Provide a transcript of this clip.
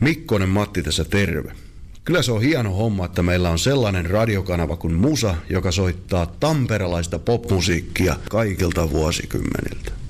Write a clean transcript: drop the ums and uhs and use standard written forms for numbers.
Mikkonen Matti tässä terve. Kyllä se on hieno homma, että meillä on sellainen radiokanava kuin Musa, joka soittaa tamperelaista popmusiikkia kaikilta vuosikymmeniltä.